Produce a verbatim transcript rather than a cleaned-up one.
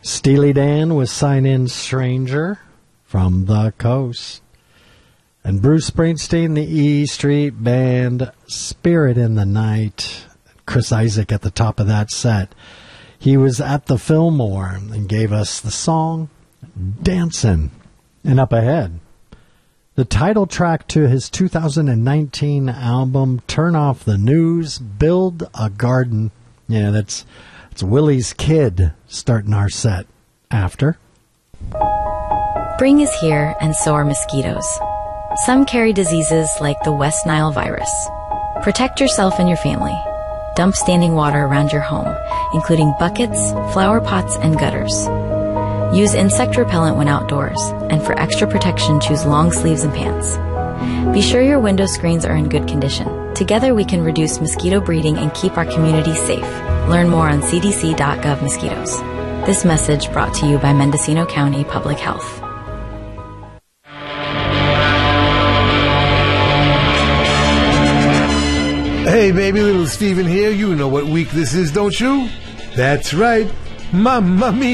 Steely Dan with Sign In Stranger from the Coast. And Bruce Springsteen, the E Street Band, Spirit in the Night. Chris Isaak at the top of that set. He was at the Fillmore and gave us the song Dancin'. And up ahead, the title track to his two thousand nineteen album, Turn Off the News, Build a Garden. Yeah, that's, that's Willie's Kid starting our set after. Spring is here, and so are mosquitoes. Some carry diseases like the West Nile virus. Protect yourself and your family. Dump standing water around your home, including buckets, flower pots, and gutters. Use insect repellent when outdoors, and for extra protection, choose long sleeves and pants. Be sure your window screens are in good condition. Together we can reduce mosquito breeding and keep our communities safe. Learn more on c d c dot gov mosquitoes. This message brought to you by Mendocino County Public Health. Hey baby, little Steven here. You know what week this is, don't you? That's right. Mamma mia.